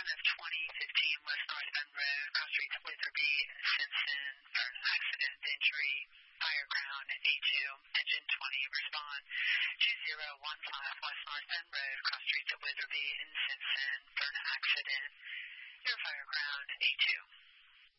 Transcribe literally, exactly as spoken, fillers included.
of twenty fifteen West North Bend Road, cross streets of Witherby, Simpson, for an accident, injury, higher ground, A two, engine twenty, respond two zero one five West North Bend Road, cross streets of Witherby in